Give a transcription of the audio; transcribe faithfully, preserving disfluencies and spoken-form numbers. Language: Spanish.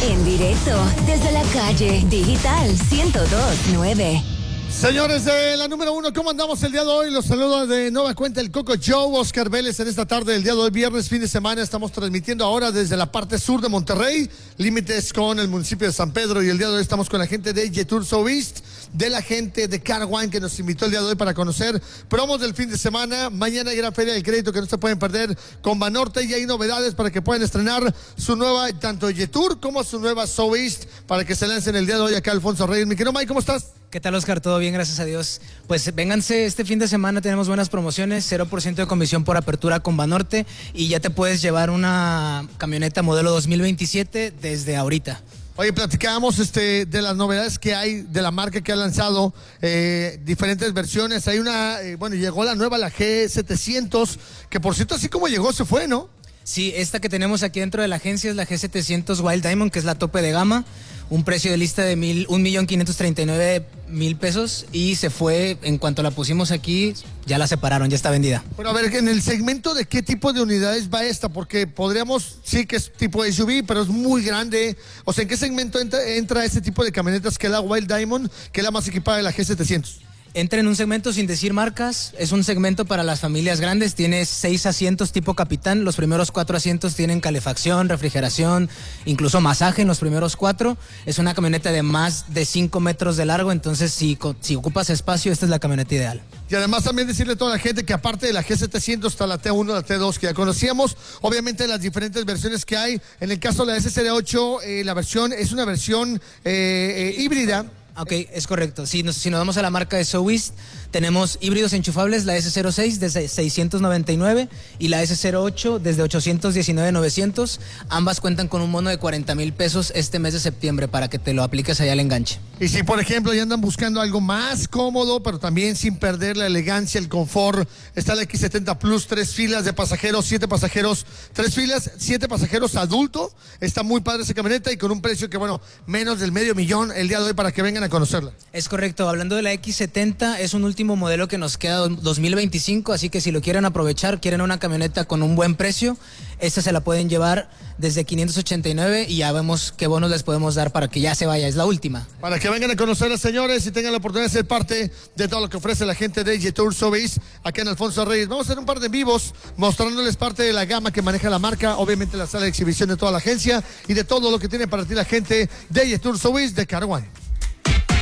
En directo, desde la calle Digital ciento dos punto nueve. Señores de la número uno, ¿cómo andamos el día de hoy? Los saludos de nueva cuenta el Coco Joe, Oscar Vélez en esta tarde del día de hoy, viernes, fin de semana. Estamos transmitiendo ahora desde la parte sur de Monterrey, límites con el municipio de San Pedro, y el día de hoy estamos con la gente de Jetour Southeast, de la gente de Car One que nos invitó el día de hoy para conocer promos del fin de semana. Mañana hay gran feria del crédito que no se pueden perder con Banorte, y hay novedades para que puedan estrenar su nueva, tanto Jetour como su nueva Southeast, para que se lancen el día de hoy acá Alfonso Reyes. Mi querido Mike, ¿cómo estás? ¿Qué tal, Oscar? Todo bien, gracias a Dios. Pues vénganse este fin de semana, tenemos buenas promociones, cero por ciento de comisión por apertura con Banorte, y ya te puedes llevar una camioneta modelo dos mil veintisiete desde ahorita. Oye, platicábamos este, de las novedades que hay de la marca que ha lanzado, eh, diferentes versiones. Hay una, eh, bueno, llegó la nueva, la G setecientos, que por cierto, así como llegó, se fue, ¿no? Sí, esta que tenemos aquí dentro de la agencia es la G setecientos Wild Diamond, que es la tope de gama. Un precio de lista de mil, un millón quinientos treinta y nueve mil pesos, y se fue, en cuanto la pusimos aquí, ya la separaron, ya está vendida. Bueno, a ver, en el segmento de qué tipo de unidades va esta, porque podríamos, sí que es tipo S U V, pero es muy grande. O sea, ¿en qué segmento entra, entra este tipo de camionetas que es la Wild Diamond, que es la más equipada de la G setecientos? Entra en un segmento sin decir marcas, es un segmento para las familias grandes, tiene seis asientos tipo capitán, los primeros cuatro asientos tienen calefacción, refrigeración, incluso masaje en los primeros cuatro. Es una camioneta de más de cinco metros de largo, entonces si, si ocupas espacio, esta es la camioneta ideal. Y además también decirle a toda la gente que aparte de la G setecientos está la T uno, la T dos que ya conocíamos, obviamente las diferentes versiones que hay. En el caso de la S C R ocho, eh, la versión es una versión eh, eh, híbrida. Ok, es correcto. Si nos, si nos vamos a la marca de Southeast, tenemos híbridos enchufables, la S cero seis desde seiscientos noventa y nueve y la S cero ocho desde ochocientos diecinueve mil novecientos. Ambas cuentan con un bono de cuarenta mil pesos este mes de septiembre para que te lo apliques allá al enganche. Y si, por ejemplo, ya andan buscando algo más cómodo, pero también sin perder la elegancia, el confort, está la X setenta Plus, tres filas de pasajeros, siete pasajeros, tres filas, siete pasajeros adulto. Está muy padre esa camioneta y con un precio que, bueno, menos del medio millón el día de hoy para que vengan a conocerla. Es correcto. Hablando de la X setenta, es un último modelo que nos queda dos mil veinticinco, así que si lo quieren aprovechar, quieren una camioneta con un buen precio, esta se la pueden llevar desde quinientos ochenta y nueve y ya vemos qué bonos les podemos dar para que ya se vaya, es la última. Para que vengan a conocerla, señores, y tengan la oportunidad de ser parte de todo lo que ofrece la gente de Jetour Southeast acá en Alfonso Reyes. Vamos a hacer un par de vivos mostrándoles parte de la gama que maneja la marca, obviamente la sala de exhibición de toda la agencia y de todo lo que tiene para ti la gente de Jetour Southeast de Car One.